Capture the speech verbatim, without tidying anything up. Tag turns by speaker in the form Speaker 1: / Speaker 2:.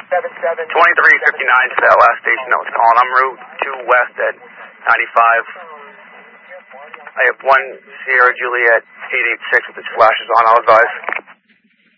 Speaker 1: twenty-three fifty-nine to that last station that was calling. I'm Route two West at ninety-five. I have one Sierra Juliet eight eight six with its flashes on. I'll advise.